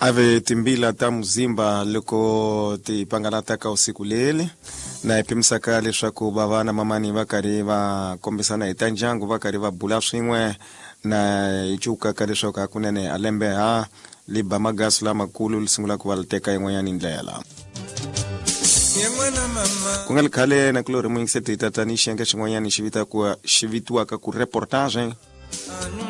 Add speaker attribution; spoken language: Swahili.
Speaker 1: ave timbila ta muzimba loko ti pangalata ka usiku lele na ipimsaka leswaku bavana mamani vakari va kombisana itanjangu vakari va bula swin'we na ichuka ka leswaku hakunene alembe ha liba magas la makulu lisungula ku valiteka yin'wanyani ndlela kungali khale na kulori mwingse ti tatanisha nga xin'wanyani xivitiwaka ku reportage